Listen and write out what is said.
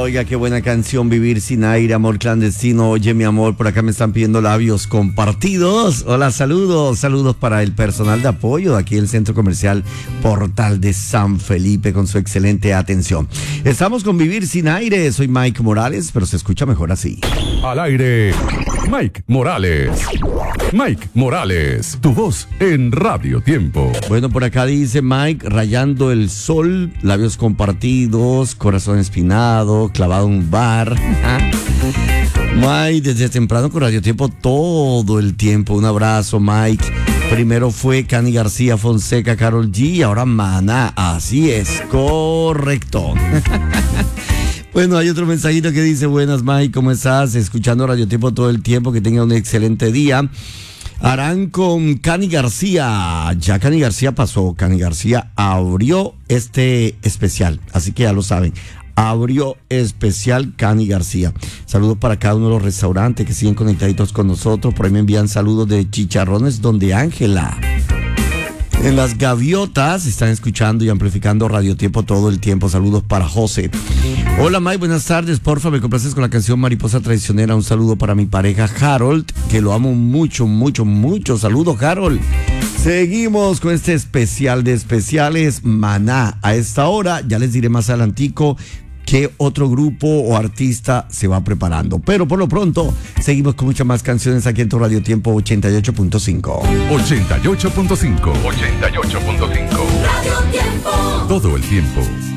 Oiga, qué buena canción, Vivir sin aire, amor clandestino. Oye, mi amor, por acá me están pidiendo labios compartidos. Hola, saludos para el personal de apoyo de aquí del Centro Comercial Portal de San Felipe con su excelente atención. Estamos con Vivir sin aire, soy Mike Morales, pero se escucha mejor así. Al aire, Mike Morales. Mike Morales, tu voz en Radio Tiempo. Bueno, por acá dice Mike, rayando el sol, labios compartidos, corazón espinado, clavado en un bar. Mike, desde temprano con Radio Tiempo todo el tiempo. Un abrazo, Mike. Primero fue Cani García, Fonseca, Karol G, ahora Maná. Así es, correcto. Bueno, hay otro mensajito que dice: buenas, Mike, ¿cómo estás? Escuchando Radio Tiempo todo el tiempo, que tenga un excelente día. Harán con Cani García. Ya Cani García pasó. Cani García abrió este especial, así que ya lo saben. Abrió especial Cani García. Saludos para cada uno de los restaurantes que siguen conectaditos con nosotros. Por ahí me envían saludos de Chicharrones Donde Ángela. En Las Gaviotas están escuchando y amplificando Radio Tiempo todo el tiempo. Saludos para José. Hola, Mike, buenas tardes. Porfa, me complaces con la canción Mariposa Traicionera. Un saludo para mi pareja Harold, que lo amo mucho, mucho, mucho. Saludos, Harold. Seguimos con este especial de especiales, Maná. A esta hora ya les diré más adelantico qué otro grupo o artista se va preparando. Pero por lo pronto, seguimos con muchas más canciones aquí en tu Radio Tiempo 88.5. 88.5. 88.5. Radio Tiempo. Todo el tiempo.